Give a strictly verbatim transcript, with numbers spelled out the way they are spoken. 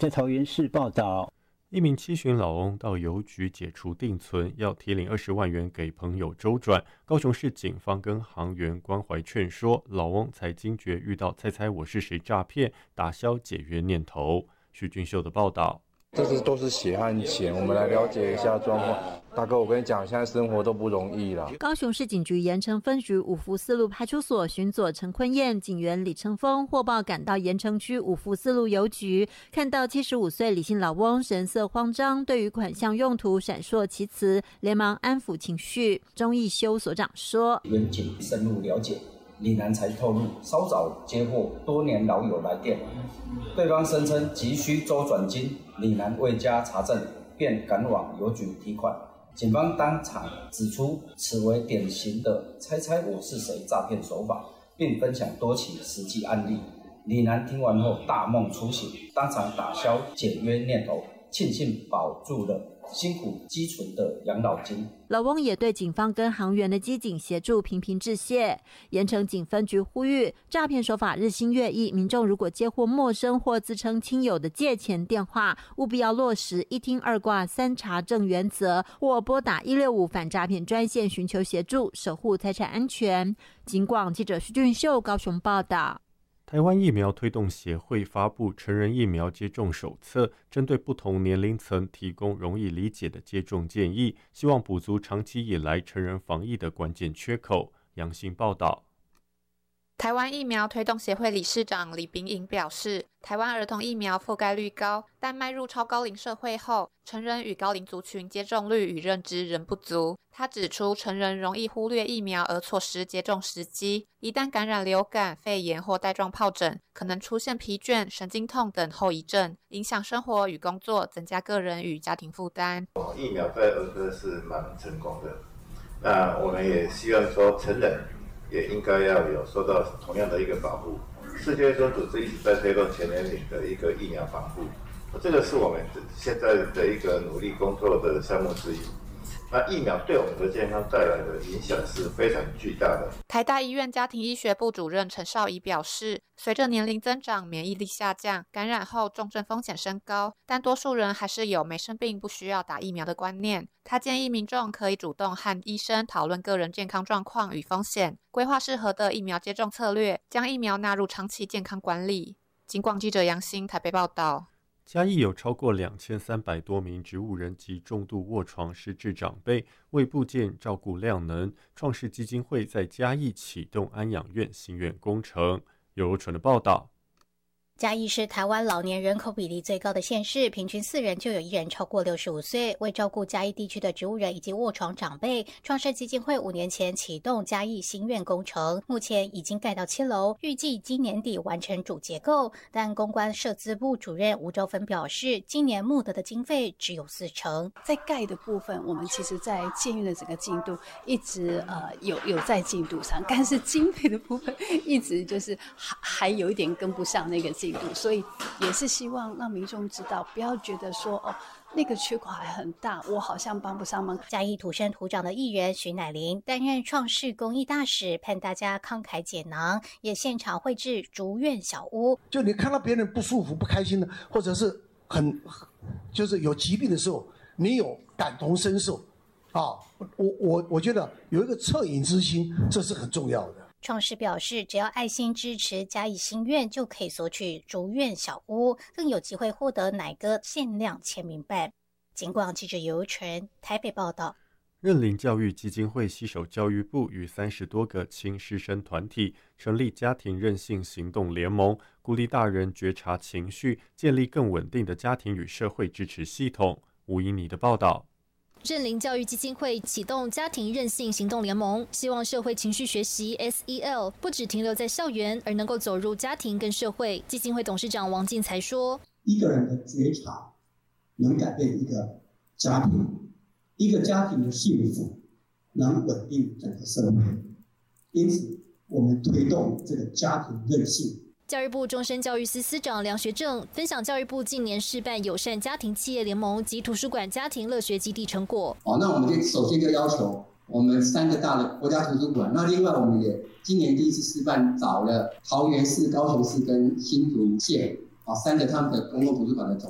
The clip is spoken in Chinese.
在桃园市报道。 一名七旬老翁到邮局解除定存，要提领二十万元给朋友周转。高雄市警方跟行员关怀劝说，老翁才惊觉遇到猜猜我是谁诈骗，打消解约念头。许俊秀的报道。 这是都是血汗钱，我们来了解一下状况。大哥，我跟你讲，现在生活都不容易了。 高雄市警局盐城分局五福四路派出所巡佐陈坤彦、警员李成峰获报赶到盐城区五福四路邮局，看到七十五岁李姓老翁神色慌张，对于款项用途闪烁其词，连忙安抚情绪。钟义修所长说： 员警深入了解，李男才透露，稍早接获多年老友来电，对方声称急需周转金，李男未加查证，便赶往邮局提款。警方当场指出，此为典型的猜猜我是谁诈骗手法，并分享多起实际案例。李男听完后大梦初醒，当场打消解约念头，庆幸保住了辛苦积存的养老金。 老翁也对警方跟行员的机警协助频频致谢。盐城警分局呼吁，诈骗手法日新月异，民众如果接获陌生或自称亲友的借钱电话，务必要落实一听二挂三查证原则，或拨打一六五反诈骗专线寻求协助，守护财产安全。警广记者徐俊秀高雄报道。 台湾疫苗推动协会发布成人疫苗接种手册，针对不同年龄层提供容易理解的接种建议，希望补足长期以来成人防疫的关键缺口。杨新报道。 台湾疫苗推动协会理事长李秉颖表示，台湾儿童疫苗覆盖率高，但迈入超高龄社会后，成人与高龄族群接种率与认知仍不足。他指出，成人容易忽略疫苗而错失接种时机，一旦感染流感、肺炎或带状疱疹，可能出现疲倦、神经痛等后遗症，影响生活与工作，增加个人与家庭负担。 疫苗在儿科是蛮成功的，那我们也希望说成人也应该要有受到同样的一个保护。世界卫生组织一直在推动全年龄的一个疫苗防护，这个是我们现在的一个努力工作的项目之一。那疫苗对我们的健康带来的影响是非常巨大的。 台大医院家庭医学部主任陈少仪表示，随着年龄增长，免疫力下降，感染后重症风险升高，但多数人还是有没生病不需要打疫苗的观念。他建议民众可以主动和医生讨论个人健康状况与风险，规划适合的疫苗接种策略，将疫苗纳入长期健康管理。警广记者杨欣台北报道。 嘉义有超过两千三百多名植物人及重度卧床失智长辈，为部件照顾量能，创世基金会在嘉义启动安养院新院工程。有如纯的报道。 嘉义是台湾老年人口比例最高的县市，平均四人就有一人超过六十五岁。为照顾嘉义地区的植物人以及卧床长辈，创世基金会五年前启动嘉义新院工程，目前已经盖到七楼，预计今年底完成主结构。但公关社资部主任吴周芬表示，今年募得的经费只有四成。 在盖的部分，我们其实在建院的整个进度一直呃有有在进度上，但是经费的部分一直就是还还有一点跟不上那个进度。所以也是希望让民众知道，不要觉得说哦那个缺口还很大，我好像帮不上忙。 嘉义土生土长的艺人徐乃麟担任创世公益大使，盼大家慷慨解囊，也现场绘制竹院小屋。 就你看到别人不舒服、不开心的，或者是很就是有疾病的时候，你有感同身受啊！我我我觉得有一个恻隐之心，这是很重要的。 创世表示，只要爱心支持嘉义新院，就可以索取竹院小屋，更有机会获得乃哥限量签名版。警广记者游纯台北报道。 认领教育基金会携手教育部与三十多个亲师生团体成立家庭韧性行动联盟，鼓励大人觉察情绪，建立更稳定的家庭与社会支持系统。吴怡妮的报道。 认领教育基金会启动家庭韧性行动联盟，希望社会情绪学习 S E L 不只停留在校园，而能够走入家庭跟社会。基金会董事长王进才说：“ 一个人的觉察能改变一个家庭，一个家庭的幸福能稳定整个社会。因此，我们推动这个家庭韧性。” 教育部终身教育司司长梁学正分享教育部近年试办友善家庭企业联盟及图书馆家庭乐学基地成果。 哦，那我们就首先就要求我们三个大的国家图书馆，那另外我们也今年第一次示范找了桃园市、高雄市跟新竹县啊三个他们的公共图书馆的总